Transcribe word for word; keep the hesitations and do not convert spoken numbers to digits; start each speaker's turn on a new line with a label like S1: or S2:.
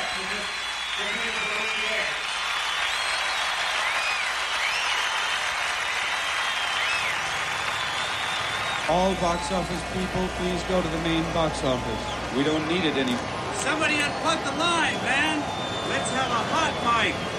S1: All box office people, please go to the main box office. We don't need it anymore.
S2: Somebody unplug the line, man. Let's have a hot mic.